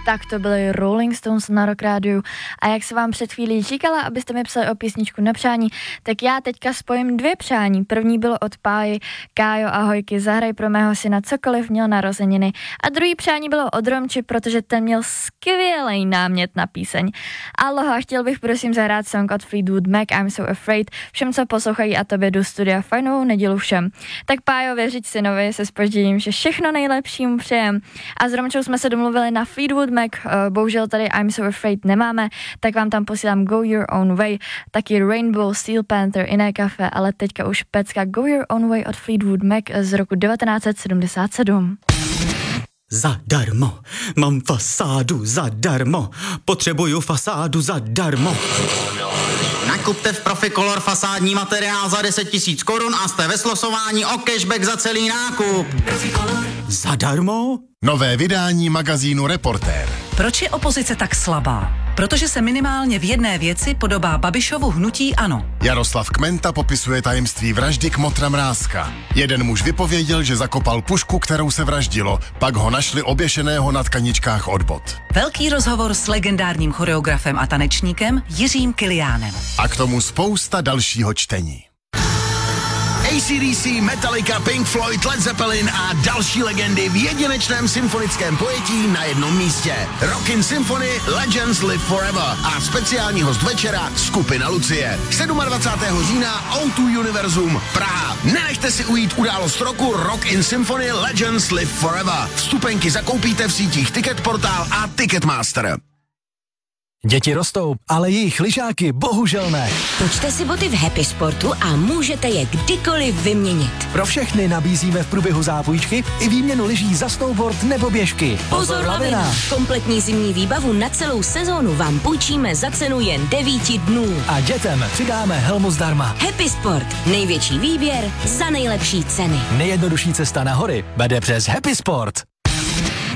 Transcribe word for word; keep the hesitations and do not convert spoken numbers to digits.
Tak to byly Rolling Stones na Rock Rádiu. A jak se vám před chvílí říkala, abyste mi psali o písničku na přání, tak já teďka spojím dvě přání. První bylo od Páji: Kájo, ahojky, zahraj pro mého syna cokoliv, měl narozeniny. A druhý přání bylo od Romči, protože ten měl skvělý námět na píseň. Aloha, chtěl bych prosím zahrát song od Fleetwood Mac, I'm So Afraid, všem, co poslouchají, a tobě do studia. Fajnou nedělu všem. Tak Pájo, věřiť synovi se zpožděním, že všechno nejlepší mu přejem. A s Romčou jsme se domluvili na Fleetwood Mac, bohužel tady I'm So Afraid nemáme, tak vám tam posílám Go Your Own Way, taky Rainbow, Steel Panther, Iné kafe, ale teďka už pecka Go Your Own Way od Fleetwood Mac z roku devatenáct set sedmdesát sedm. Zadarmo, mám fasádu zadarmo, potřebuju fasádu zadarmo. Nakupte v Proficolor fasádní materiál za deset tisíc korun a jste ve slosování o cashback za celý nákup. Zadarmo? Nové vydání magazínu Reportér. Proč je opozice tak slabá? Protože se minimálně v jedné věci podobá Babišovu hnutí ANO. Jaroslav Kmenta popisuje tajemství vraždy Kmotra Mrázka. Jeden muž vypověděl, že zakopal pušku, kterou se vraždilo, pak ho našli oběšeného na tkaničkách od bot. Velký rozhovor s legendárním choreografem a tanečníkem Jiřím Kiliánem. A k tomu spousta dalšího čtení. A C D C, Metallica, Pink Floyd, Led Zeppelin a další legendy v jedinečném symfonickém pojetí na jednom místě. Rockin' Symphony Legends Live Forever a speciální host večera skupina Lucie. dvacátého sedmého října O dva Univerzum Praha. Nenechte si ujít událost roku Rockin' Symphony Legends Live Forever. Vstupenky zakoupíte v sítích Ticketportal a Ticketmaster. Děti rostou, ale jejich lyžáky bohužel ne. Točte si boty v Happy Sportu a můžete je kdykoliv vyměnit. Pro všechny nabízíme v průběhu zápůjčky i výměnu lyží za snowboard nebo běžky. Pozor, lavina! Kompletní zimní výbavu na celou sezónu vám půjčíme za cenu jen devíti dnů. A dětem přidáme helmu zdarma. Happy Sport. Největší výběr za nejlepší ceny. Nejjednodušší cesta na hory vede přes Happy Sport.